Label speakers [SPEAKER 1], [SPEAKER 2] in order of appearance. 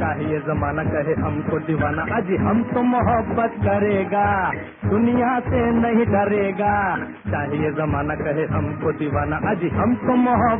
[SPEAKER 1] चाहिए जमाना कहे हमको दीवाना, अजी हम तो मोहब्बत करेगा, दुनिया से नहीं डरेगा। चाहिए जमाना कहे हमको दीवाना, अजी हम तो मोहब्बत